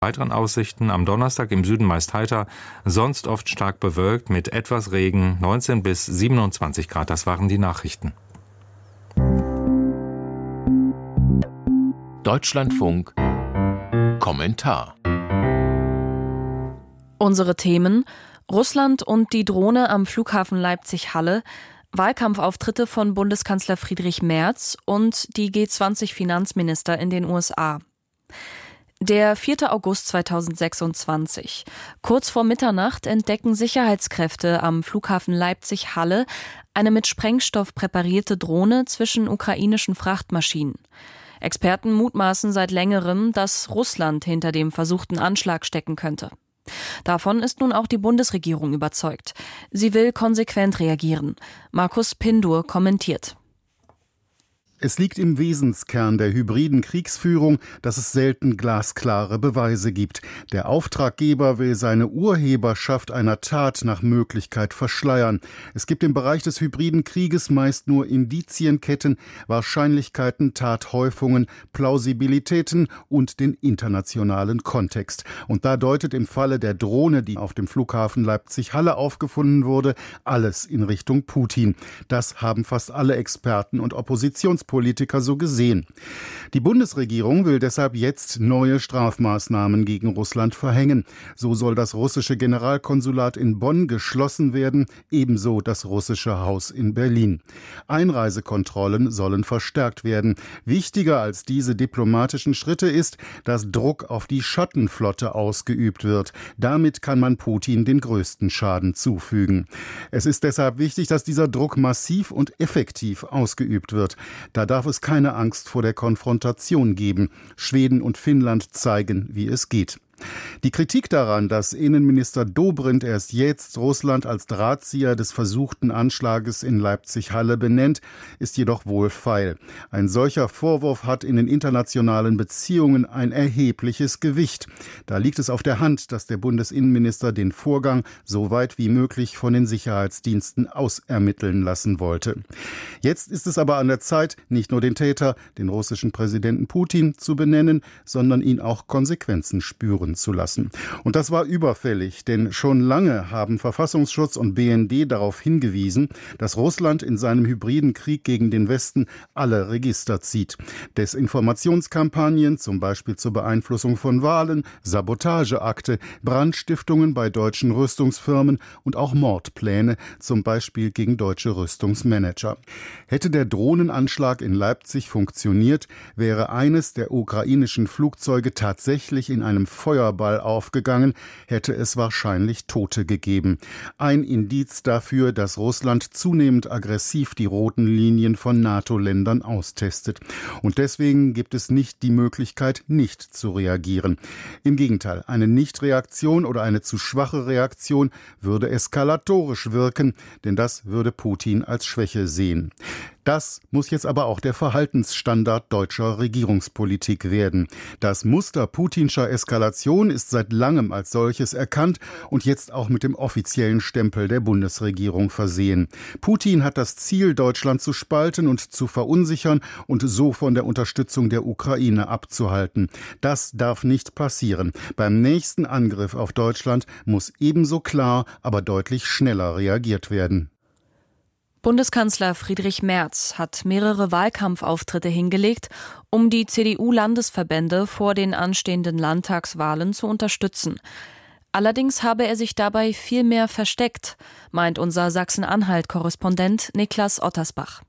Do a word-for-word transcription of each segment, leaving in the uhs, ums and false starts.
Weiteren Aussichten am Donnerstag im Süden meist heiter, sonst oft stark bewölkt mit etwas Regen, neunzehn bis siebenundzwanzig Grad. Das waren die Nachrichten. Deutschlandfunk Kommentar. Unsere Themen: Russland und die Drohne am Flughafen Leipzig-Halle, Wahlkampfauftritte von Bundeskanzler Friedrich Merz und die G zwanzig Finanzminister in den U S A. Der vierte August zweitausendsechsundzwanzig. Kurz vor Mitternacht entdecken Sicherheitskräfte am Flughafen Leipzig-Halle eine mit Sprengstoff präparierte Drohne zwischen ukrainischen Frachtmaschinen. Experten mutmaßen seit längerem, dass Russland hinter dem versuchten Anschlag stecken könnte. Davon ist nun auch die Bundesregierung überzeugt. Sie will konsequent reagieren. Markus Pindur kommentiert. Es liegt im Wesenskern der hybriden Kriegsführung, dass es selten glasklare Beweise gibt. Der Auftraggeber will seine Urheberschaft einer Tat nach Möglichkeit verschleiern. Es gibt im Bereich des hybriden Krieges meist nur Indizienketten, Wahrscheinlichkeiten, Tathäufungen, Plausibilitäten und den internationalen Kontext. Und da deutet im Falle der Drohne, die auf dem Flughafen Leipzig-Halle aufgefunden wurde, alles in Richtung Putin. Das haben fast alle Experten und Oppositionspolitiker Politiker so gesehen. Die Bundesregierung will deshalb jetzt neue Strafmaßnahmen gegen Russland verhängen. So soll das russische Generalkonsulat in Bonn geschlossen werden, ebenso das russische Haus in Berlin. Einreisekontrollen sollen verstärkt werden. Wichtiger als diese diplomatischen Schritte ist, dass Druck auf die Schattenflotte ausgeübt wird. Damit kann man Putin den größten Schaden zufügen. Es ist deshalb wichtig, dass dieser Druck massiv und effektiv ausgeübt wird. Da darf es keine Angst vor der Konfrontation geben. Schweden und Finnland zeigen, wie es geht. Die Kritik daran, dass Innenminister Dobrindt erst jetzt Russland als Drahtzieher des versuchten Anschlages in Leipzig-Halle benennt, ist jedoch wohlfeil. Ein solcher Vorwurf hat in den internationalen Beziehungen ein erhebliches Gewicht. Da liegt es auf der Hand, dass der Bundesinnenminister den Vorgang so weit wie möglich von den Sicherheitsdiensten ausermitteln lassen wollte. Jetzt ist es aber an der Zeit, nicht nur den Täter, den russischen Präsidenten Putin, zu benennen, sondern ihn auch Konsequenzen spüren zu lassen. Und das war überfällig, denn schon lange haben Verfassungsschutz und B N D darauf hingewiesen, dass Russland in seinem hybriden Krieg gegen den Westen alle Register zieht. Desinformationskampagnen, zum Beispiel zur Beeinflussung von Wahlen, Sabotageakte, Brandstiftungen bei deutschen Rüstungsfirmen und auch Mordpläne, zum Beispiel gegen deutsche Rüstungsmanager. Hätte der Drohnenanschlag in Leipzig funktioniert, wäre eines der ukrainischen Flugzeuge tatsächlich in einem Feuerball aufgegangen, hätte es wahrscheinlich Tote gegeben. Ein Indiz dafür, dass Russland zunehmend aggressiv die roten Linien von NATO-Ländern austestet. Und deswegen gibt es nicht die Möglichkeit, nicht zu reagieren. Im Gegenteil, eine Nichtreaktion oder eine zu schwache Reaktion würde eskalatorisch wirken, denn das würde Putin als Schwäche sehen. Das muss jetzt aber auch der Verhaltensstandard deutscher Regierungspolitik werden. Das Muster putinscher Eskalation ist seit langem als solches erkannt und jetzt auch mit dem offiziellen Stempel der Bundesregierung versehen. Putin hat das Ziel, Deutschland zu spalten und zu verunsichern und so von der Unterstützung der Ukraine abzuhalten. Das darf nicht passieren. Beim nächsten Angriff auf Deutschland muss ebenso klar, aber deutlich schneller reagiert werden. Bundeskanzler Friedrich Merz hat mehrere Wahlkampfauftritte hingelegt, um die C D U-Landesverbände vor den anstehenden Landtagswahlen zu unterstützen. Allerdings habe er sich dabei viel mehr versteckt, meint unser Sachsen-Anhalt-Korrespondent Niklas Ottersbach.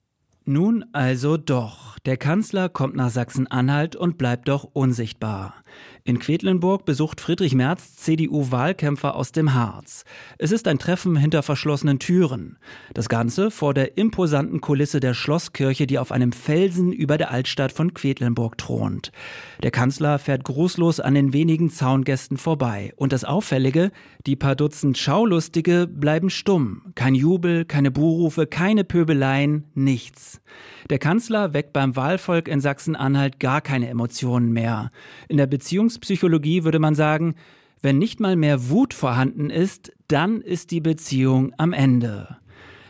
Nun also doch. Der Kanzler kommt nach Sachsen-Anhalt und bleibt doch unsichtbar. In Quedlinburg besucht Friedrich Merz C D U-Wahlkämpfer aus dem Harz. Es ist ein Treffen hinter verschlossenen Türen. Das Ganze vor der imposanten Kulisse der Schlosskirche, die auf einem Felsen über der Altstadt von Quedlinburg thront. Der Kanzler fährt grußlos an den wenigen Zaungästen vorbei. Und das Auffällige, die paar Dutzend Schaulustige bleiben stumm. Kein Jubel, keine Buhrufe, keine Pöbeleien, nichts. Der Kanzler weckt beim Wahlvolk in Sachsen-Anhalt gar keine Emotionen mehr. In der Beziehungspsychologie würde man sagen, wenn nicht mal mehr Wut vorhanden ist, dann ist die Beziehung am Ende.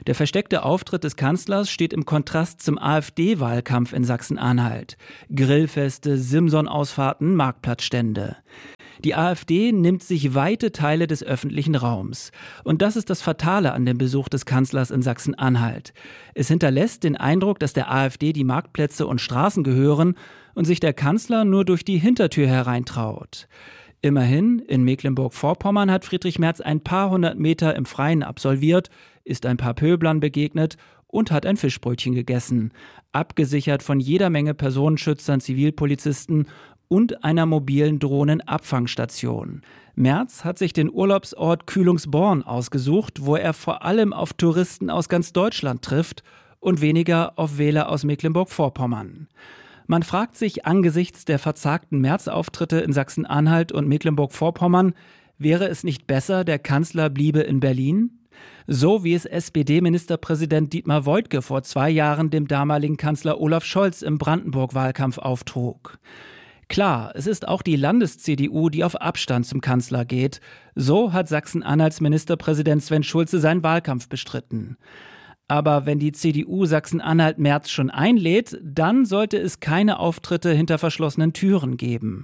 Der versteckte Auftritt des Kanzlers steht im Kontrast zum AfD-Wahlkampf in Sachsen-Anhalt. Grillfeste, Simson-Ausfahrten, Marktplatzstände. Die AfD nimmt sich weite Teile des öffentlichen Raums. Und das ist das Fatale an dem Besuch des Kanzlers in Sachsen-Anhalt. Es hinterlässt den Eindruck, dass der AfD die Marktplätze und Straßen gehören und sich der Kanzler nur durch die Hintertür hereintraut. Immerhin, in Mecklenburg-Vorpommern hat Friedrich Merz ein paar hundert Meter im Freien absolviert, ist ein paar Pöblern begegnet und hat ein Fischbrötchen gegessen. Abgesichert von jeder Menge Personenschützern, Zivilpolizisten und einer mobilen Drohnenabfangstation. Merz hat sich den Urlaubsort Kühlungsborn ausgesucht, wo er vor allem auf Touristen aus ganz Deutschland trifft und weniger auf Wähler aus Mecklenburg-Vorpommern. Man fragt sich angesichts der verzagten Merz-Auftritte in Sachsen-Anhalt und Mecklenburg-Vorpommern, wäre es nicht besser, der Kanzler bliebe in Berlin? So wie es S P D-Ministerpräsident Dietmar Woidke vor zwei Jahren dem damaligen Kanzler Olaf Scholz im Brandenburg-Wahlkampf auftrug. Klar, es ist auch die Landes-C D U, die auf Abstand zum Kanzler geht. So hat Sachsen-Anhalts Ministerpräsident Sven Schulze seinen Wahlkampf bestritten. Aber wenn die C D U Sachsen-Anhalt Merz schon einlädt, dann sollte es keine Auftritte hinter verschlossenen Türen geben.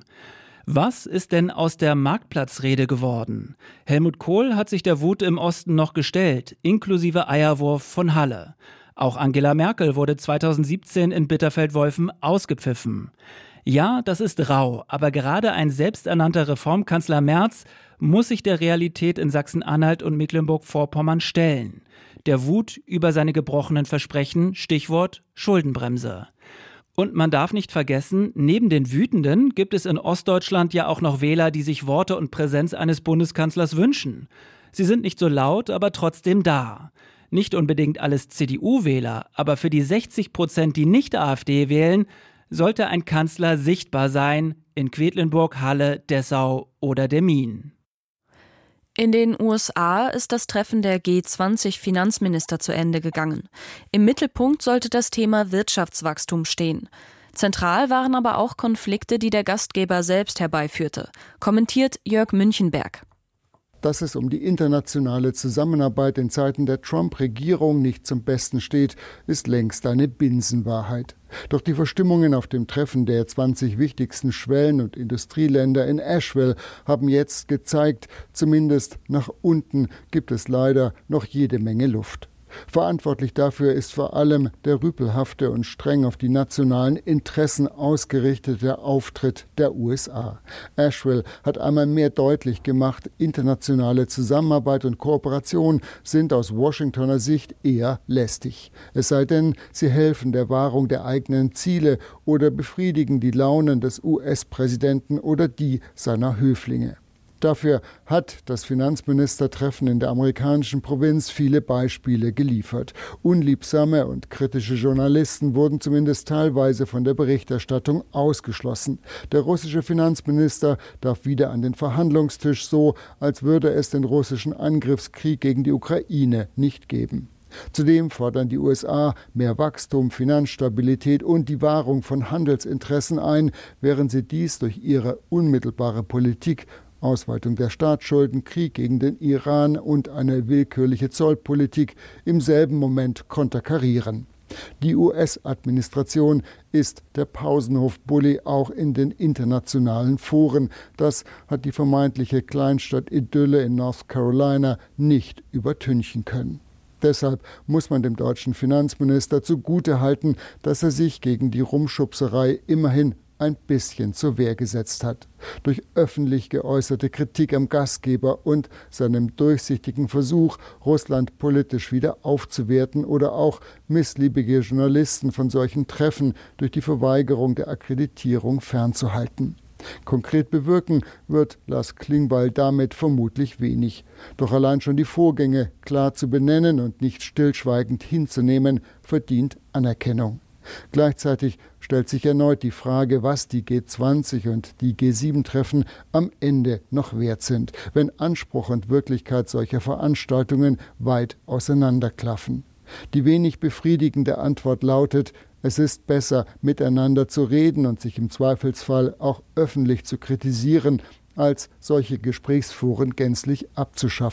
Was ist denn aus der Marktplatzrede geworden? Helmut Kohl hat sich der Wut im Osten noch gestellt, inklusive Eierwurf von Halle. Auch Angela Merkel wurde zweitausendsiebzehn in Bitterfeld-Wolfen ausgepfiffen. Ja, das ist rau, aber gerade ein selbsternannter Reformkanzler Merz muss sich der Realität in Sachsen-Anhalt und Mecklenburg-Vorpommern stellen. Der Wut über seine gebrochenen Versprechen, Stichwort Schuldenbremse. Und man darf nicht vergessen, neben den Wütenden gibt es in Ostdeutschland ja auch noch Wähler, die sich Worte und Präsenz eines Bundeskanzlers wünschen. Sie sind nicht so laut, aber trotzdem da. Nicht unbedingt alles C D U-Wähler, aber für die sechzig Prozent, die nicht AfD wählen, sollte ein Kanzler sichtbar sein, in Quedlinburg, Halle, Dessau oder Demmin. In den U S A ist das Treffen der G zwanzig Finanzminister zu Ende gegangen. Im Mittelpunkt sollte das Thema Wirtschaftswachstum stehen. Zentral waren aber auch Konflikte, die der Gastgeber selbst herbeiführte, kommentiert Jörg Münchenberg. Dass es um die internationale Zusammenarbeit in Zeiten der Trump-Regierung nicht zum Besten steht, ist längst eine Binsenwahrheit. Doch die Verstimmungen auf dem Treffen der zwanzig wichtigsten Schwellen- und Industrieländer in Asheville haben jetzt gezeigt, zumindest nach unten gibt es leider noch jede Menge Luft. Verantwortlich dafür ist vor allem der rüpelhafte und streng auf die nationalen Interessen ausgerichtete Auftritt der U S A. Asheville hat einmal mehr deutlich gemacht, internationale Zusammenarbeit und Kooperation sind aus Washingtoner Sicht eher lästig. Es sei denn, sie helfen der Wahrung der eigenen Ziele oder befriedigen die Launen des U S-Präsidenten oder die seiner Höflinge. Dafür hat das Finanzministertreffen in der amerikanischen Provinz viele Beispiele geliefert. Unliebsame und kritische Journalisten wurden zumindest teilweise von der Berichterstattung ausgeschlossen. Der russische Finanzminister darf wieder an den Verhandlungstisch, so als würde es den russischen Angriffskrieg gegen die Ukraine nicht geben. Zudem fordern die U S A mehr Wachstum, Finanzstabilität und die Wahrung von Handelsinteressen ein, während sie dies durch ihre unmittelbare Politik Ausweitung der Staatsschulden, Krieg gegen den Iran und eine willkürliche Zollpolitik im selben Moment konterkarieren. Die U S-Administration ist der Pausenhof-Bully auch in den internationalen Foren. Das hat die vermeintliche Kleinstadt-Idylle in North Carolina nicht übertünchen können. Deshalb muss man dem deutschen Finanzminister zugutehalten, dass er sich gegen die Rumschubserei immerhin ein bisschen zur Wehr gesetzt hat. Durch öffentlich geäußerte Kritik am Gastgeber und seinem durchsichtigen Versuch, Russland politisch wieder aufzuwerten oder auch missliebige Journalisten von solchen Treffen durch die Verweigerung der Akkreditierung fernzuhalten. Konkret bewirken wird Lars Klingbeil damit vermutlich wenig. Doch allein schon die Vorgänge klar zu benennen und nicht stillschweigend hinzunehmen, verdient Anerkennung. Gleichzeitig stellt sich erneut die Frage, was die G zwanzig und die G sieben Treffen am Ende noch wert sind, wenn Anspruch und Wirklichkeit solcher Veranstaltungen weit auseinanderklaffen. Die wenig befriedigende Antwort lautet, es ist besser, miteinander zu reden und sich im Zweifelsfall auch öffentlich zu kritisieren, als solche Gesprächsforen gänzlich abzuschaffen.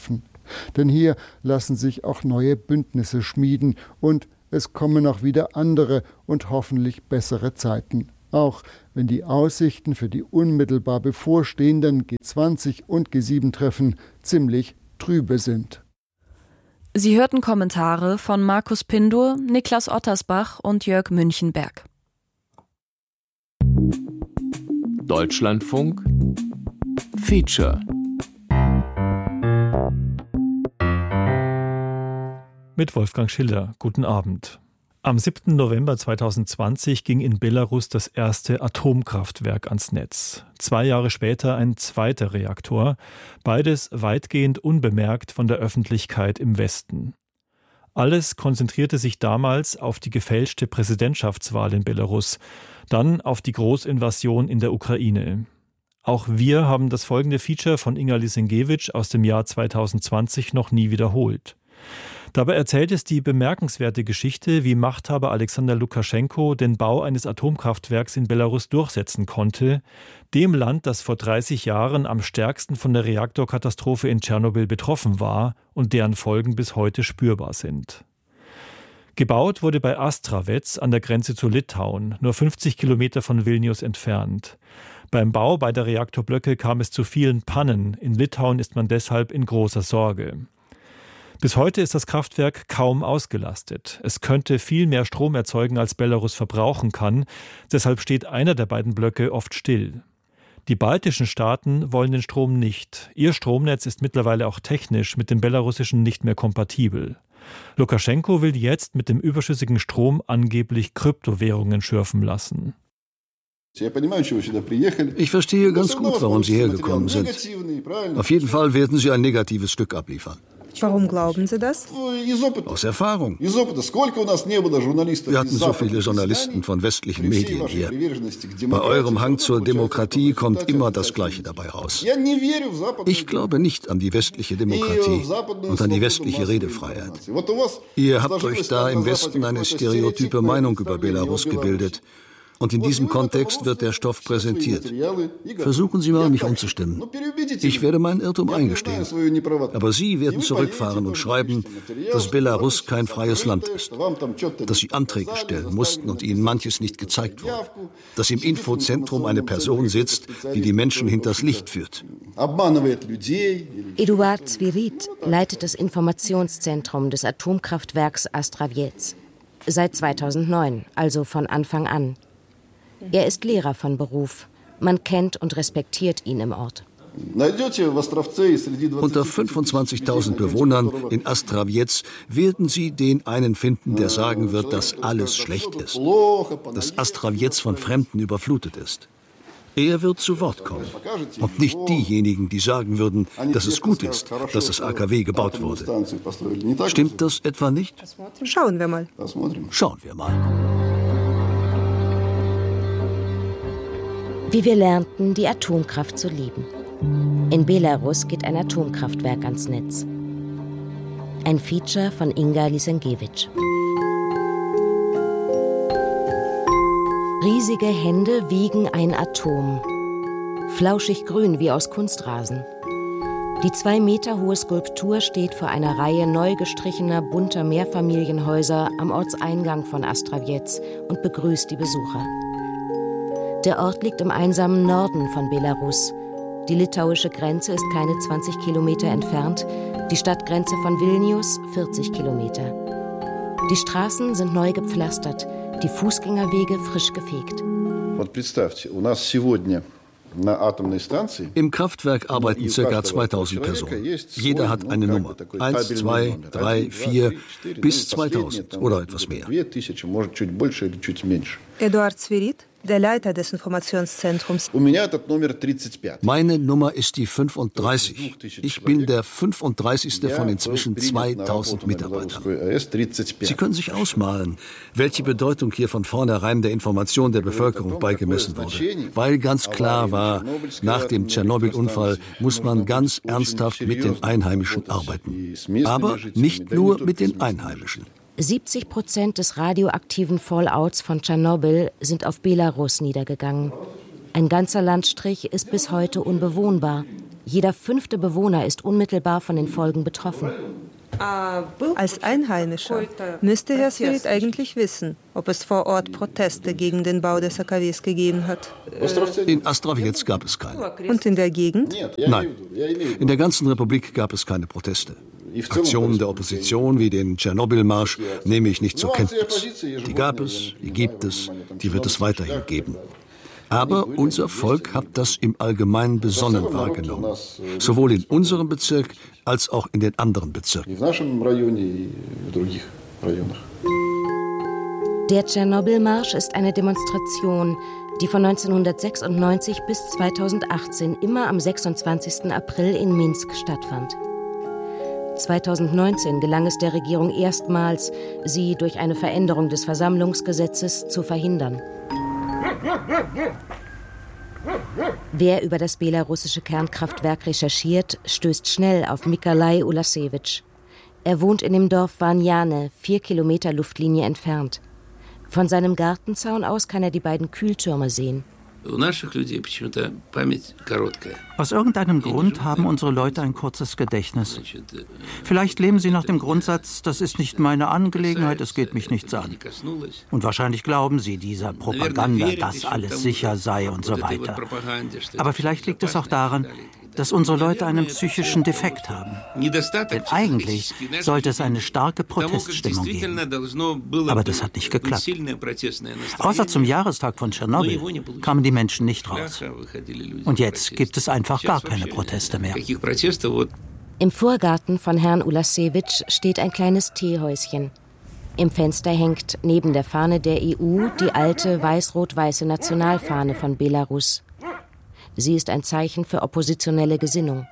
Denn hier lassen sich auch neue Bündnisse schmieden und es kommen auch wieder andere und hoffentlich bessere Zeiten. Auch wenn die Aussichten für die unmittelbar bevorstehenden G zwanzig und G sieben Treffen ziemlich trübe sind. Sie hörten Kommentare von Markus Pindur, Niklas Ottersbach und Jörg Münchenberg. Deutschlandfunk Feature. Mit Wolfgang Schiller. Guten Abend. Am siebten November zweitausendzwanzig ging in Belarus das erste Atomkraftwerk ans Netz. Zwei Jahre später ein zweiter Reaktor, beides weitgehend unbemerkt von der Öffentlichkeit im Westen. Alles konzentrierte sich damals auf die gefälschte Präsidentschaftswahl in Belarus, dann auf die Großinvasion in der Ukraine. Auch wir haben das folgende Feature von Inga Lisenkiewicz aus dem Jahr zweitausendzwanzig noch nie wiederholt. Dabei erzählt es die bemerkenswerte Geschichte, wie Machthaber Alexander Lukaschenko den Bau eines Atomkraftwerks in Belarus durchsetzen konnte, dem Land, das vor dreißig Jahren am stärksten von der Reaktorkatastrophe in Tschernobyl betroffen war und deren Folgen bis heute spürbar sind. Gebaut wurde bei Astravets an der Grenze zu Litauen, nur fünfzig Kilometer von Vilnius entfernt. Beim Bau beider Reaktorblöcke kam es zu vielen Pannen. In Litauen ist man deshalb in großer Sorge. Bis heute ist das Kraftwerk kaum ausgelastet. Es könnte viel mehr Strom erzeugen, als Belarus verbrauchen kann. Deshalb steht einer der beiden Blöcke oft still. Die baltischen Staaten wollen den Strom nicht. Ihr Stromnetz ist mittlerweile auch technisch mit dem belarussischen nicht mehr kompatibel. Lukaschenko will jetzt mit dem überschüssigen Strom angeblich Kryptowährungen schürfen lassen. Ich verstehe ganz gut, warum Sie hergekommen sind. Auf jeden Fall werden Sie ein negatives Stück abliefern. Warum glauben Sie das? Aus Erfahrung. Wir hatten so viele Journalisten von westlichen Medien hier. Bei eurem Hang zur Demokratie kommt immer das Gleiche dabei raus. Ich glaube nicht an die westliche Demokratie und an die westliche Redefreiheit. Ihr habt euch da im Westen eine stereotype Meinung über Belarus gebildet. Und in diesem Kontext wird der Stoff präsentiert. Versuchen Sie mal, mich umzustimmen. Ich werde meinen Irrtum eingestehen. Aber Sie werden zurückfahren und schreiben, dass Belarus kein freies Land ist. Dass Sie Anträge stellen mussten und Ihnen manches nicht gezeigt wurde. Dass im Infozentrum eine Person sitzt, die die Menschen hinters Licht führt. Eduard Zvirit leitet das Informationszentrum des Atomkraftwerks Astravets. Seit zweitausendneun, also von Anfang an. Er ist Lehrer von Beruf. Man kennt und respektiert ihn im Ort. Unter fünfundzwanzigtausend Bewohnern in Astravets werden Sie den einen finden, der sagen wird, dass alles schlecht ist. Dass Astravets von Fremden überflutet ist. Er wird zu Wort kommen. Und nicht diejenigen, die sagen würden, dass es gut ist, dass das A K W gebaut wurde. Stimmt das etwa nicht? Schauen wir mal. Schauen wir mal. Wie wir lernten, die Atomkraft zu lieben. In Belarus geht ein Atomkraftwerk ans Netz. Ein Feature von Inga Lisenkiewicz. Riesige Hände wiegen ein Atom. Flauschig grün wie aus Kunstrasen. Die zwei Meter hohe Skulptur steht vor einer Reihe neu gestrichener, bunter Mehrfamilienhäuser am Ortseingang von Astravets und begrüßt die Besucher. Der Ort liegt im einsamen Norden von Belarus. Die litauische Grenze ist keine zwanzig Kilometer entfernt, die Stadtgrenze von Vilnius vierzig Kilometer. Die Straßen sind neu gepflastert, die Fußgängerwege frisch gefegt. Im Kraftwerk arbeiten ca. zweitausend Personen. Jeder hat eine Nummer. Eins, zwei, drei, vier, bis zweitausend oder etwas mehr. Eduard Zvirit, der Leiter des Informationszentrums. Meine Nummer ist die fünfunddreißig. Ich bin der fünfunddreißigste von inzwischen zweitausend Mitarbeitern. Sie können sich ausmalen, welche Bedeutung hier von vornherein der Information der Bevölkerung beigemessen wurde. Weil ganz klar war, nach dem Tschernobyl-Unfall muss man ganz ernsthaft mit den Einheimischen arbeiten. Aber nicht nur mit den Einheimischen. siebzig Prozent des radioaktiven Fallouts von Tschernobyl sind auf Belarus niedergegangen. Ein ganzer Landstrich ist bis heute unbewohnbar. Jeder fünfte Bewohner ist unmittelbar von den Folgen betroffen. Als Einheimischer müsste Herr Svirit eigentlich wissen, ob es vor Ort Proteste gegen den Bau des A K Ws gegeben hat. In Astravets gab es keine. Und in der Gegend? Nein, in der ganzen Republik gab es keine Proteste. Aktionen der Opposition wie den Tschernobyl-Marsch nehme ich nicht zur Kenntnis. Die gab es, die gibt es, die wird es weiterhin geben. Aber unser Volk hat das im Allgemeinen besonnen wahrgenommen. Sowohl in unserem Bezirk als auch in den anderen Bezirken. Der Tschernobyl-Marsch ist eine Demonstration, die von neunzehnhundertsechsundneunzig bis zweitausendachtzehn immer am sechsundzwanzigsten April in Minsk stattfand. zweitausendneunzehn gelang es der Regierung erstmals, sie durch eine Veränderung des Versammlungsgesetzes zu verhindern. Wer über das belarussische Kernkraftwerk recherchiert, stößt schnell auf Mikolaj Ulasewitsch. Er wohnt in dem Dorf Vanjane, vier Kilometer Luftlinie entfernt. Von seinem Gartenzaun aus kann er die beiden Kühltürme sehen. Aus irgendeinem Grund haben unsere Leute ein kurzes Gedächtnis. Vielleicht leben sie nach dem Grundsatz, das ist nicht meine Angelegenheit, es geht mich nichts an. Und wahrscheinlich glauben sie dieser Propaganda, dass alles sicher sei und so weiter. Aber vielleicht liegt es auch daran, dass unsere Leute einen psychischen Defekt haben. Denn eigentlich sollte es eine starke Proteststimmung geben. Aber das hat nicht geklappt. Außer zum Jahrestag von Tschernobyl kamen die Menschen nicht raus. Und jetzt gibt es einfach gar keine Proteste mehr. Im Vorgarten von Herrn Ulasewitsch steht ein kleines Teehäuschen. Im Fenster hängt neben der Fahne der E U die alte weiß-rot-weiße Nationalfahne von Belarus. Sie ist ein Zeichen für oppositionelle Gesinnung.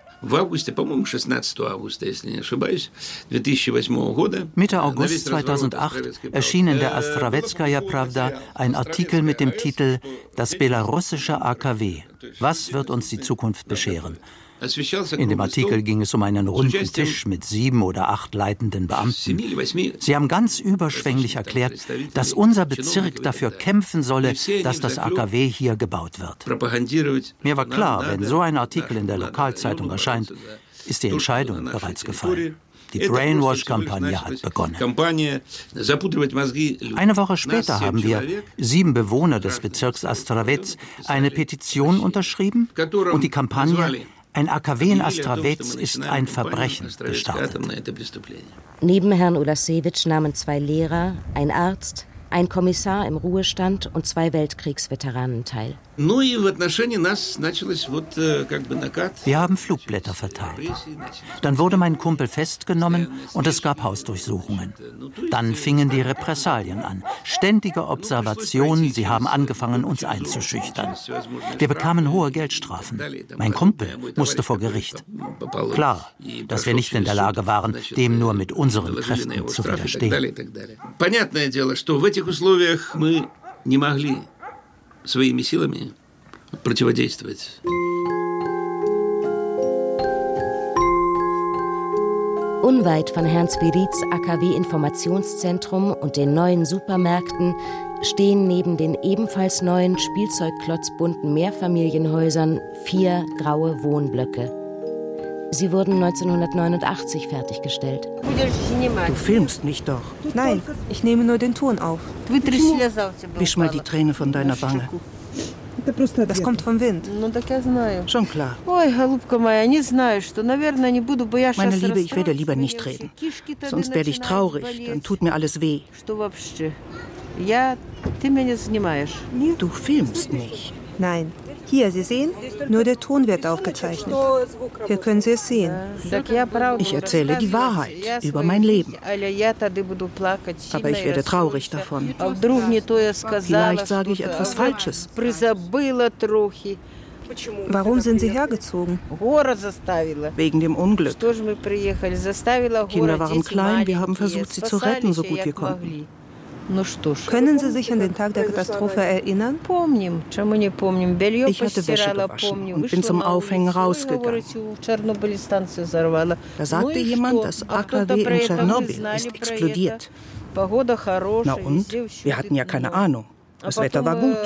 Mitte August zweitausendacht erschien in der Astravetschaja Prawda ein Artikel mit dem Titel »Das belarussische A K W. Was wird uns die Zukunft bescheren?« In dem Artikel ging es um einen runden Tisch mit sieben oder acht leitenden Beamten. Sie haben ganz überschwänglich erklärt, dass unser Bezirk dafür kämpfen solle, dass das A K W hier gebaut wird. Mir war klar, wenn so ein Artikel in der Lokalzeitung erscheint, ist die Entscheidung bereits gefallen. Die Brainwash-Kampagne hat begonnen. Eine Woche später haben wir, sieben Bewohner des Bezirks Astravets, eine Petition unterschrieben und die Kampagne »Ein A K W in Astravets ist ein Verbrechen« gestartet. Neben Herrn Ulasewitsch nahmen zwei Lehrer, ein Arzt, ein Kommissar im Ruhestand und zwei Weltkriegsveteranen teil. Wir haben Flugblätter verteilt. Dann wurde mein Kumpel festgenommen und es gab Hausdurchsuchungen. Dann fingen die Repressalien an. Ständige Observationen, sie haben angefangen, uns einzuschüchtern. Wir bekamen hohe Geldstrafen. Mein Kumpel musste vor Gericht. Klar, dass wir nicht in der Lage waren, dem nur mit unseren Kräften zu widerstehen. Своими силами противодействовать. Unweit von Herrn Svirits A K W-Informationszentrum und den neuen Supermärkten stehen neben den ebenfalls neuen spielzeugklotzbunten Mehrfamilienhäusern vier graue Wohnblöcke. Sie wurden neunzehnhundertneunundachtzig fertiggestellt. Du filmst mich doch. Nein, ich nehme nur den Ton auf. Wisch mal die Träne von deiner Wange. Das kommt vom Wind. Schon klar. Meine Liebe, ich werde lieber nicht reden. Sonst werde ich traurig, dann tut mir alles weh. Du filmst mich. Nein. Hier, Sie sehen, nur der Ton wird aufgezeichnet. Hier können Sie es sehen. Ich erzähle die Wahrheit über mein Leben. Aber ich werde traurig davon. Vielleicht sage ich etwas Falsches. Warum sind Sie hergezogen? Wegen dem Unglück. Kinder waren klein, wir haben versucht, sie zu retten, so gut wir konnten. Können Sie sich an den Tag der Katastrophe erinnern? Ich hatte Wäsche gewaschen und bin zum Aufhängen rausgegangen. Da sagte jemand, das A K W in Tschernobyl ist explodiert. Na und? Wir hatten ja keine Ahnung. Das Wetter war gut.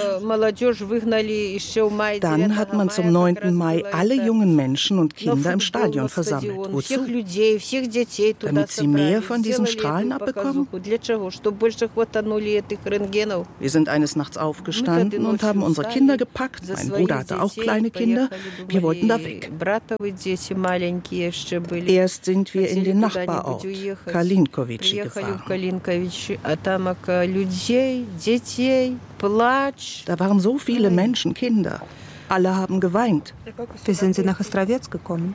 Dann hat man zum neunten Mai alle jungen Menschen und Kinder im Stadion versammelt. Wozu? Damit sie mehr von diesen Strahlen abbekommen? Wir sind eines Nachts aufgestanden und haben unsere Kinder gepackt. Mein Bruder hatte auch kleine Kinder. Wir wollten da weg. Erst sind wir in den Nachbarort, Kalinkovici, gefahren. Da waren so viele Menschen, Kinder. Alle haben geweint. Wie sind Sie nach Ostrovets gekommen?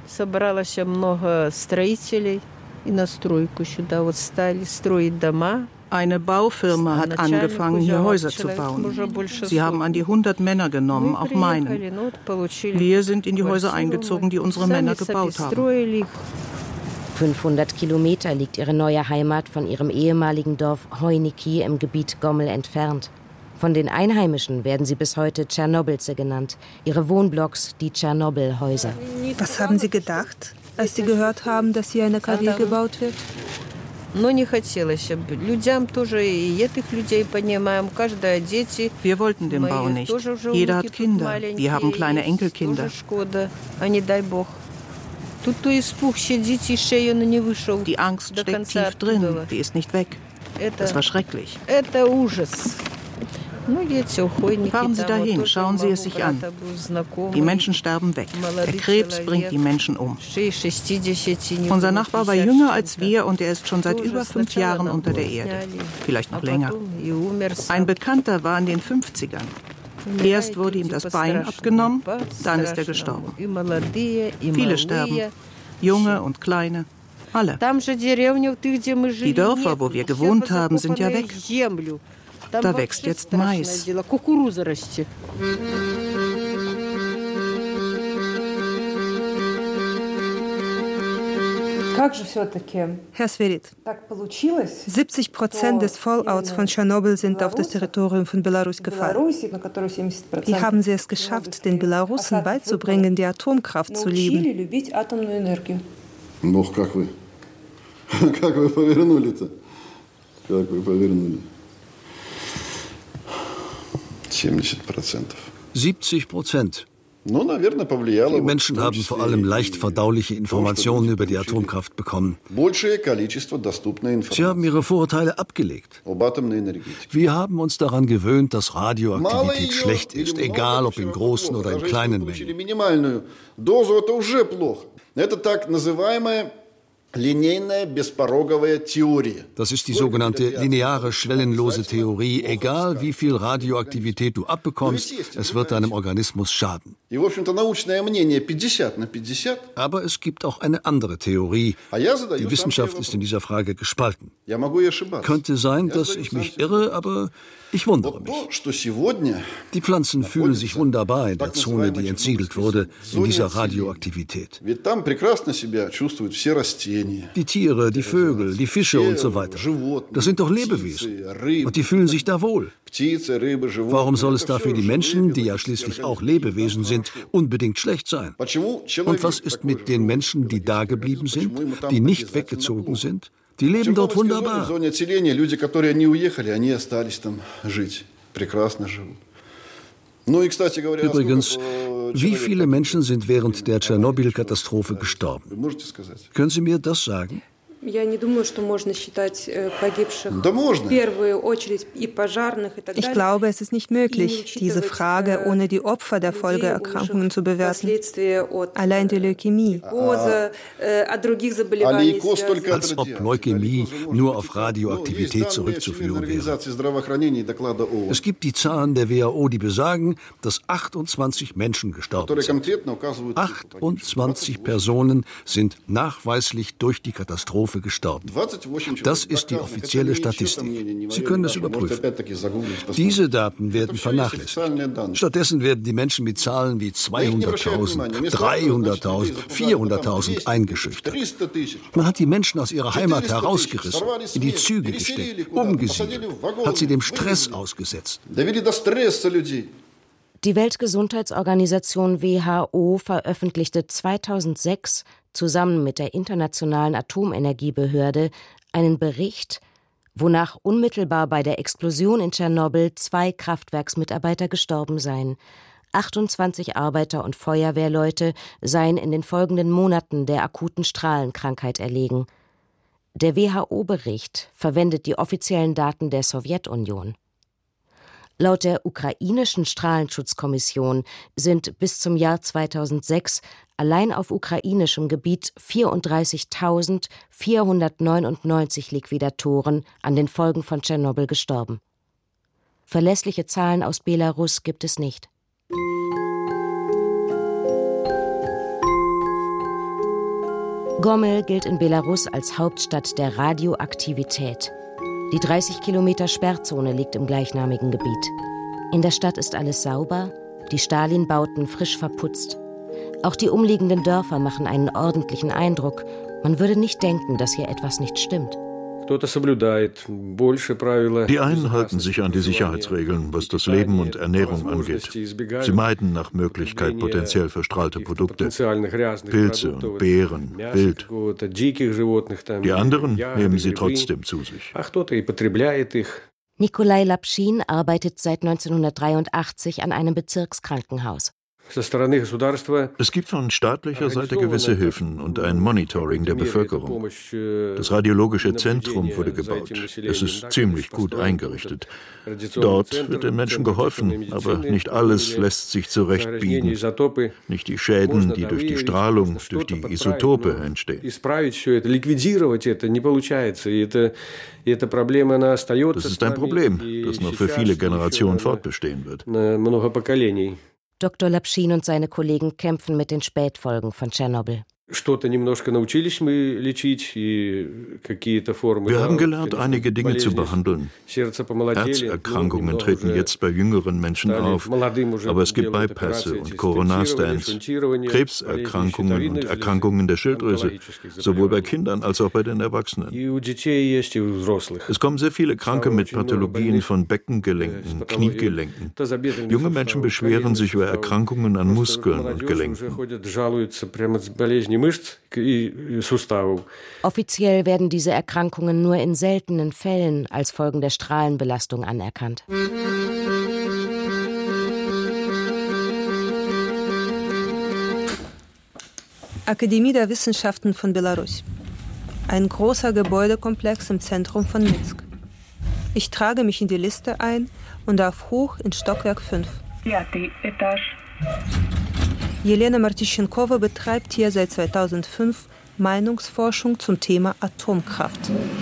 Eine Baufirma hat angefangen, hier Häuser zu bauen. Sie haben an die hundert Männer genommen, auch meinen. Wir sind in die Häuser eingezogen, die unsere Männer gebaut haben. fünfhundert Kilometer liegt ihre neue Heimat von ihrem ehemaligen Dorf Heuniki im Gebiet Gomel entfernt. Von den Einheimischen werden sie bis heute Tschernobylze genannt. Ihre Wohnblocks die Tschernobyl-Häuser. Was haben Sie gedacht, als Sie gehört haben, dass hier eine K W gebaut wird? Wir wollten den Bau nicht. Jeder hat Kinder. Wir haben kleine Enkelkinder. Die Angst steckt tief drin. Die ist nicht weg. Das war schrecklich. Fahren Sie dahin, schauen Sie es sich an. Die Menschen sterben weg. Der Krebs bringt die Menschen um. Unser Nachbar war jünger als wir und er ist schon seit über fünf Jahren unter der Erde. Vielleicht noch länger. Ein Bekannter war in den fünfzigern. Erst wurde ihm das Bein abgenommen, dann ist er gestorben. Viele sterben. Junge und Kleine. Alle. Die Dörfer, wo wir gewohnt haben, sind ja weg. Da wächst jetzt Mais. Herr Sverit, siebzig Prozent des Fallouts von Tschernobyl sind auf das Territorium von Belarus gefallen. Wie haben Sie es geschafft, den Belarussen beizubringen, die Atomkraft zu lieben? Noch, как вы? Как вы повернули-то? Как вы повернули? siebzig Prozent. siebzig Prozent. Die Menschen haben vor allem leicht verdauliche Informationen über die Atomkraft bekommen. Sie haben ihre Vorurteile abgelegt. Wir haben uns daran gewöhnt, dass Radioaktivität schlecht ist, egal ob in großen oder in kleinen Mengen. Das ist die sogenannte lineare, schwellenlose Theorie. Egal wie viel Radioaktivität du abbekommst, es wird deinem Organismus schaden. Aber es gibt auch eine andere Theorie. Die Wissenschaft ist in dieser Frage gespalten. Könnte sein, dass ich mich irre, aber ich wundere mich. Die Pflanzen fühlen sich wunderbar in der Zone, die entsiedelt wurde, in dieser Radioaktivität. Die Tiere, die Vögel, die Fische und so weiter. Das sind doch Lebewesen. Und die fühlen sich da wohl. Warum soll es dafür die Menschen, die ja schließlich auch Lebewesen sind, unbedingt schlecht sein? Und was ist mit den Menschen, die da geblieben sind, die nicht weggezogen sind? Die leben dort wunderbar. Übrigens, wie viele Menschen sind während der Tschernobyl-Katastrophe gestorben? Können Sie mir das sagen? Ich glaube, es ist nicht möglich, diese Frage ohne die Opfer der Folgeerkrankungen zu bewerten. Allein die Leukämie. Als ob Leukämie nur auf Radioaktivität zurückzuführen wäre. Es gibt die Zahlen der W H O, die besagen, dass achtundzwanzig Menschen gestorben sind. achtundzwanzig Personen sind nachweislich durch die Katastrophe gestorben. Das ist die offizielle Statistik. Sie können es überprüfen. Diese Daten werden vernachlässigt. Stattdessen werden die Menschen mit Zahlen wie zweihunderttausend, dreihunderttausend, vierhunderttausend eingeschüchtert. Man hat die Menschen aus ihrer Heimat herausgerissen, in die Züge gesteckt, umgesiedelt, hat sie dem Stress ausgesetzt. Die Weltgesundheitsorganisation W H O veröffentlichte zweitausendsechs zusammen mit der Internationalen Atomenergiebehörde einen Bericht, wonach unmittelbar bei der Explosion in Tschernobyl zwei Kraftwerksmitarbeiter gestorben seien. achtundzwanzig Arbeiter und Feuerwehrleute seien in den folgenden Monaten der akuten Strahlenkrankheit erlegen. Der W H O-Bericht verwendet die offiziellen Daten der Sowjetunion. Laut der ukrainischen Strahlenschutzkommission sind bis zum Jahr zweitausendsechs allein auf ukrainischem Gebiet vierunddreißigtausendvierhundertneunundneunzig Liquidatoren an den Folgen von Tschernobyl gestorben. Verlässliche Zahlen aus Belarus gibt es nicht. Gomel gilt in Belarus als Hauptstadt der Radioaktivität. Die dreißig Kilometer Sperrzone liegt im gleichnamigen Gebiet. In der Stadt ist alles sauber, die Stalin-Bauten frisch verputzt. Auch die umliegenden Dörfer machen einen ordentlichen Eindruck. Man würde nicht denken, dass hier etwas nicht stimmt. Die einen halten sich an die Sicherheitsregeln, was das Leben und Ernährung angeht. Sie meiden nach Möglichkeit potenziell verstrahlte Produkte, Pilze und Beeren, Wild. Die anderen nehmen sie trotzdem zu sich. Nikolai Lapschin arbeitet seit neunzehnhundertdreiundachtzig an einem Bezirkskrankenhaus. Es gibt von staatlicher Seite gewisse Hilfen und ein Monitoring der Bevölkerung. Das radiologische Zentrum wurde gebaut. Es ist ziemlich gut eingerichtet. Dort wird den Menschen geholfen, aber nicht alles lässt sich zurechtbiegen. Nicht die Schäden, die durch die Strahlung, durch die Isotope entstehen. Das ist ein Problem, das noch für viele Generationen fortbestehen wird. Doktor Lapschin und seine Kollegen kämpfen mit den Spätfolgen von Tschernobyl. Wir haben gelernt, einige Dinge zu behandeln. Herzerkrankungen treten jetzt bei jüngeren Menschen auf, aber es gibt Bypässe und Coronarstents, Krebserkrankungen und Erkrankungen der Schilddrüse, sowohl bei Kindern als auch bei den Erwachsenen. Es kommen sehr viele Kranke mit Pathologien von Beckengelenken, Kniegelenken. Junge Menschen beschweren sich über Erkrankungen an Muskeln und Gelenken. Offiziell werden diese Erkrankungen nur in seltenen Fällen als Folgen der Strahlenbelastung anerkannt. Akademie der Wissenschaften von Belarus. Ein großer Gebäudekomplex im Zentrum von Minsk. Ich trage mich in die Liste ein und darf hoch in Stockwerk fünf. Jelena Martischenkova betreibt hier seit zweitausendfünf Meinungsforschung zum Thema Atomkraft.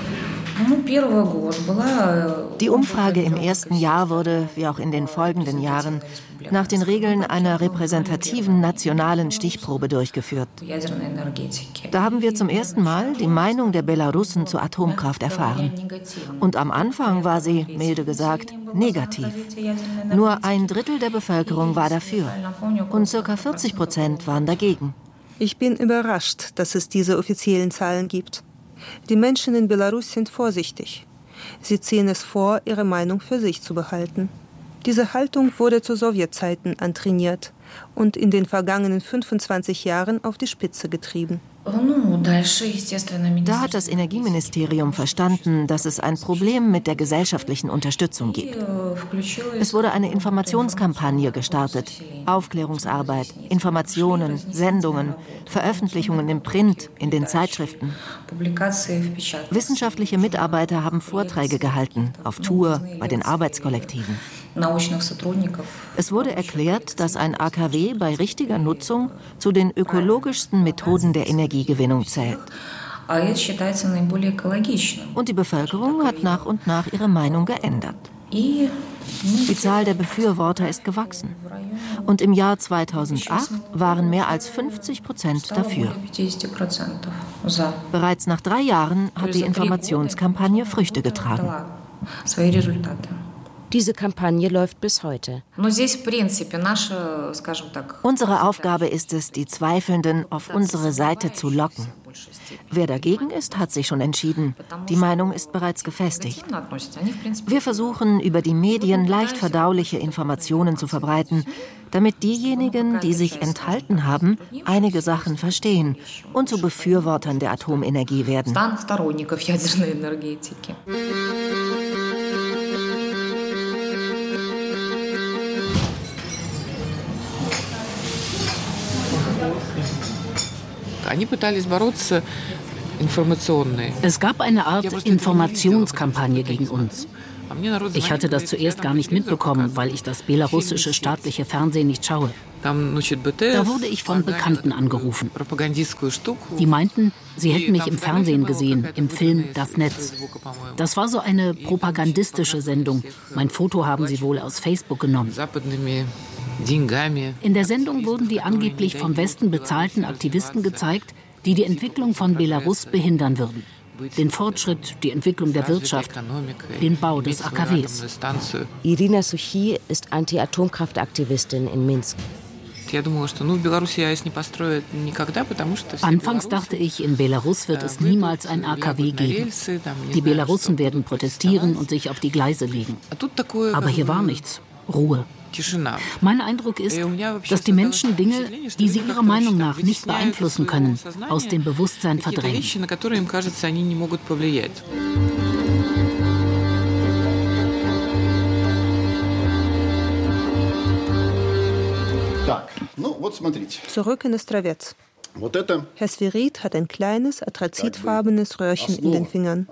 Die Umfrage im ersten Jahr wurde, wie auch in den folgenden Jahren, nach den Regeln einer repräsentativen nationalen Stichprobe durchgeführt. Da haben wir zum ersten Mal die Meinung der Belarussen zur Atomkraft erfahren. Und am Anfang war sie, milde gesagt, negativ. Nur ein Drittel der Bevölkerung war dafür und ca. vierzig Prozent waren dagegen. Ich bin überrascht, dass es diese offiziellen Zahlen gibt. Die Menschen in Belarus sind vorsichtig. Sie ziehen es vor, ihre Meinung für sich zu behalten. Diese Haltung wurde zu Sowjetzeiten antrainiert und in den vergangenen fünfundzwanzig Jahren auf die Spitze getrieben. Da hat das Energieministerium verstanden, dass es ein Problem mit der gesellschaftlichen Unterstützung gibt. Es wurde eine Informationskampagne gestartet, Aufklärungsarbeit, Informationen, Sendungen, Veröffentlichungen im Print, in den Zeitschriften. Wissenschaftliche Mitarbeiter haben Vorträge gehalten, auf Tour, bei den Arbeitskollektiven. Es wurde erklärt, dass ein A K W bei richtiger Nutzung zu den ökologischsten Methoden der Energiegewinnung zählt. Und die Bevölkerung hat nach und nach ihre Meinung geändert. Die Zahl der Befürworter ist gewachsen. Und im Jahr zweitausendacht waren mehr als fünfzig Prozent dafür. Bereits nach drei Jahren hat die Informationskampagne Früchte getragen. Diese Kampagne läuft bis heute. Unsere Aufgabe ist es, die Zweifelnden auf unsere Seite zu locken. Wer dagegen ist, hat sich schon entschieden. Die Meinung ist bereits gefestigt. Wir versuchen, über die Medien leicht verdauliche Informationen zu verbreiten, damit diejenigen, die sich enthalten haben, einige Sachen verstehen und zu Befürwortern der Atomenergie werden. Es gab eine Art Informationskampagne gegen uns. Ich hatte das zuerst gar nicht mitbekommen, weil ich das belarussische staatliche Fernsehen nicht schaue. Da wurde ich von Bekannten angerufen. Die meinten, sie hätten mich im Fernsehen gesehen, im Film Das Netz. Das war so eine propagandistische Sendung. Mein Foto haben sie wohl aus Facebook genommen. In der Sendung wurden die angeblich vom Westen bezahlten Aktivisten gezeigt, die die Entwicklung von Belarus behindern würden. Den Fortschritt, die Entwicklung der Wirtschaft, den Bau des A K Ws. Irina Suchi ist Anti-Atomkraftaktivistin in Minsk. Anfangs dachte ich, in Belarus wird es niemals ein A K W geben. Die Belarussen werden protestieren und sich auf die Gleise legen. Aber hier war nichts. Ruhe. Mein Eindruck ist, dass die Menschen Dinge, die sie ihrer Meinung nach nicht beeinflussen können, aus dem Bewusstsein verdrängen. Zurück in Ostrovets. Herr Sferit hat ein kleines, atrazitfarbenes Röhrchen in den Fingern.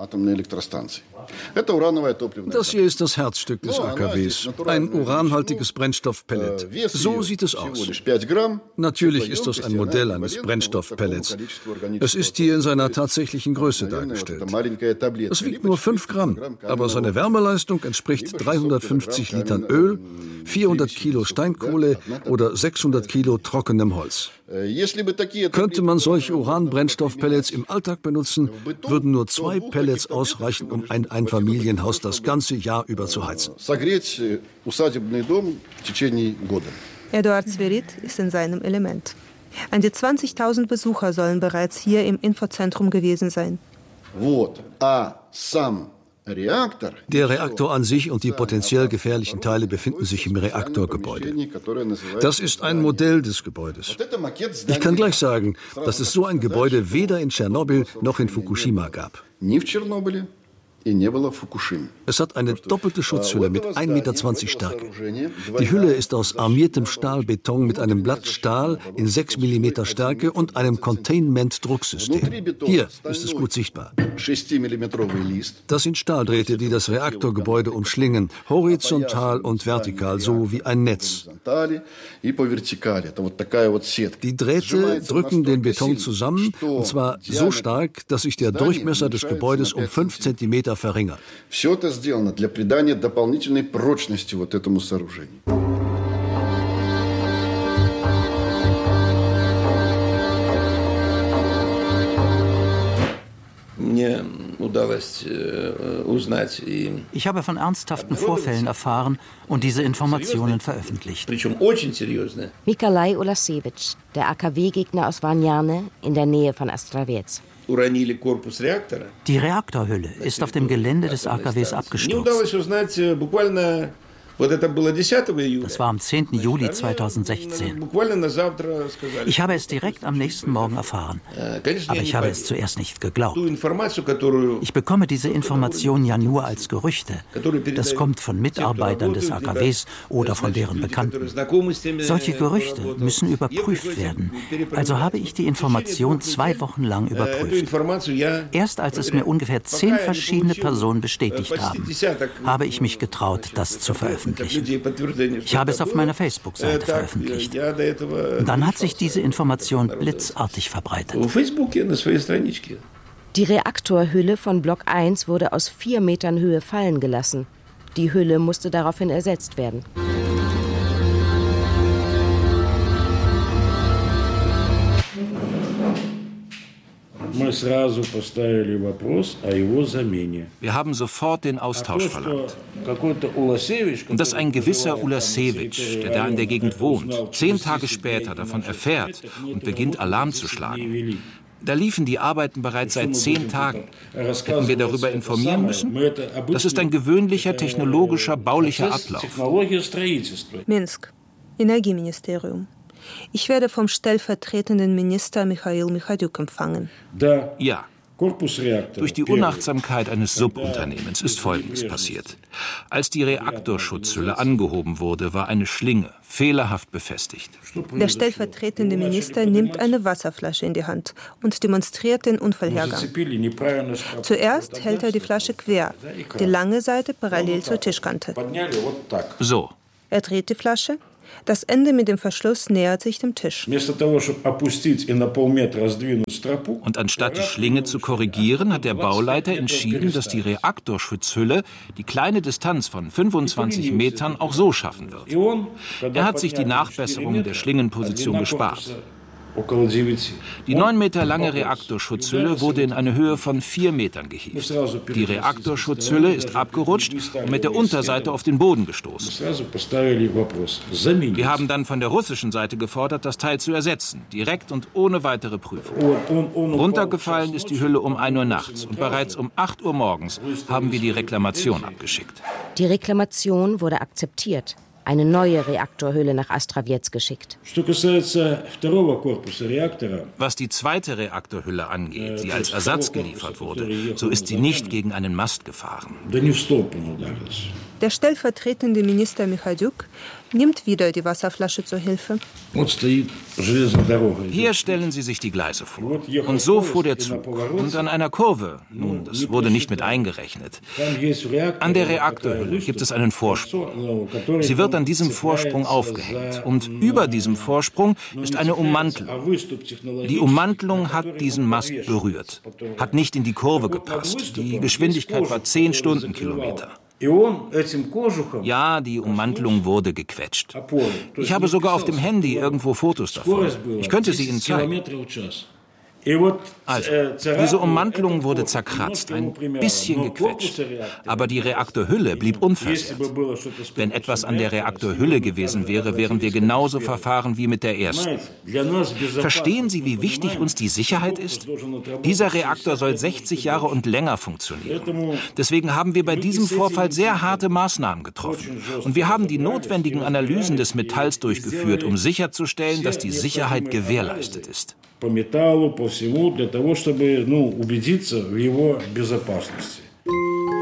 Das hier ist das Herzstück des A K Ws, ein uranhaltiges Brennstoffpellet. So sieht es aus. Natürlich ist das ein Modell eines Brennstoffpellets. Es ist hier in seiner tatsächlichen Größe dargestellt. Es wiegt nur fünf Gramm, aber seine Wärmeleistung entspricht dreihundertfünfzig Litern Öl, vierhundert Kilo Steinkohle oder sechshundert Kilo trockenem Holz. Könnte man solche Uranbrennstoffpellets im Alltag benutzen, würden nur zwei Pellets ausreichen, um ein Einfamilienhaus das ganze Jahr über zu heizen. Eduard Sferit ist in seinem Element. An die zwanzigtausend Besucher sollen bereits hier im Infozentrum gewesen sein. Der Reaktor an sich und die potenziell gefährlichen Teile befinden sich im Reaktorgebäude. Das ist ein Modell des Gebäudes. Ich kann gleich sagen, dass es so ein Gebäude weder in Tschernobyl noch in Fukushima gab. Es hat eine doppelte Schutzhülle mit ein Meter zwanzig Stärke. Die Hülle ist aus armiertem Stahlbeton mit einem Blatt Stahl in sechs Millimeter Stärke und einem Containment-Drucksystem. Hier ist es gut sichtbar. Das sind Stahldrähte, die das Reaktorgebäude umschlingen, horizontal und vertikal, so wie ein Netz. Die Drähte drücken den Beton zusammen, und zwar so stark, dass sich der Durchmesser des Gebäudes um fünf Zentimeter verringert. Ich habe von ernsthaften Vorfällen erfahren und diese Informationen veröffentlicht. Mikolai Ulasewitsch, der A K W-Gegner aus Varnjane in der Nähe von Ostrovets. Die Reaktorhülle ist auf dem Gelände des A K Ws abgestürzt. Das war am zehnten Juli zweitausendsechzehn. Ich habe es direkt am nächsten Morgen erfahren, aber ich habe es zuerst nicht geglaubt. Ich bekomme diese Information ja nur als Gerüchte. Das kommt von Mitarbeitern des A K Ws oder von deren Bekannten. Solche Gerüchte müssen überprüft werden. Also habe ich die Information zwei Wochen lang überprüft. Erst als es mir ungefähr zehn verschiedene Personen bestätigt haben, habe ich mich getraut, das zu veröffentlichen. Ich habe es auf meiner Facebook-Seite veröffentlicht. Und dann hat sich diese Information blitzartig verbreitet. Die Reaktorhülle von Block eins wurde aus vier Metern Höhe fallen gelassen. Die Hülle musste daraufhin ersetzt werden. Wir haben sofort den Austausch verlangt. Und dass ein gewisser Ulasewitsch, der da in der Gegend wohnt, zehn Tage später davon erfährt und beginnt Alarm zu schlagen. Da liefen die Arbeiten bereits seit zehn Tagen. Hätten wir darüber informieren müssen? Das ist ein gewöhnlicher technologischer, baulicher Ablauf. Minsk, Energieministerium. Ich werde vom stellvertretenden Minister Michail Michadyuk empfangen. Ja. Durch die Unachtsamkeit eines Subunternehmens ist Folgendes passiert. Als die Reaktorschutzhülle angehoben wurde, war eine Schlinge fehlerhaft befestigt. Der stellvertretende Minister nimmt eine Wasserflasche in die Hand und demonstriert den Unfallhergang. Zuerst hält er die Flasche quer, die lange Seite parallel zur Tischkante. So. Er dreht die Flasche. Das Ende mit dem Verschluss nähert sich dem Tisch. Und anstatt die Schlinge zu korrigieren, hat der Bauleiter entschieden, dass die Reaktorschutzhülle die kleine Distanz von fünfundzwanzig Metern auch so schaffen wird. Er hat sich die Nachbesserung der Schlingenposition gespart. Die neun Meter lange Reaktorschutzhülle wurde in eine Höhe von vier Metern gehievt. Die Reaktorschutzhülle ist abgerutscht und mit der Unterseite auf den Boden gestoßen. Wir haben dann von der russischen Seite gefordert, das Teil zu ersetzen, direkt und ohne weitere Prüfung. Runtergefallen ist die Hülle um ein Uhr nachts und bereits um acht Uhr morgens haben wir die Reklamation abgeschickt. Die Reklamation wurde akzeptiert. Eine neue Reaktorhülle nach Astravets geschickt. Was die zweite Reaktorhülle angeht, die als Ersatz geliefert wurde, so ist sie nicht gegen einen Mast gefahren. Der stellvertretende Minister Michadyuk nimmt wieder die Wasserflasche zur Hilfe. Hier stellen Sie sich die Gleise vor. Und so fuhr der Zug. Und an einer Kurve, nun, das wurde nicht mit eingerechnet, an der Reaktorhülle gibt es einen Vorsprung. Sie wird an diesem Vorsprung aufgehängt. Und über diesem Vorsprung ist eine Ummantelung. Die Ummantelung hat diesen Mast berührt, hat nicht in die Kurve gepasst. Die Geschwindigkeit war zehn Stundenkilometer. Ja, die Ummantelung wurde gequetscht. Ich habe sogar auf dem Handy irgendwo Fotos davon. Ich könnte sie Ihnen zeigen. Also, diese Ummantelung wurde zerkratzt, ein bisschen gequetscht. Aber die Reaktorhülle blieb unversehrt. Wenn etwas an der Reaktorhülle gewesen wäre, wären wir genauso verfahren wie mit der ersten. Verstehen Sie, wie wichtig uns die Sicherheit ist? Dieser Reaktor soll sechzig Jahre und länger funktionieren. Deswegen haben wir bei diesem Vorfall sehr harte Maßnahmen getroffen. Und wir haben die notwendigen Analysen des Metalls durchgeführt, um sicherzustellen, dass die Sicherheit gewährleistet ist. По металлу, по всему, для того, чтобы, ну, убедиться в его безопасности.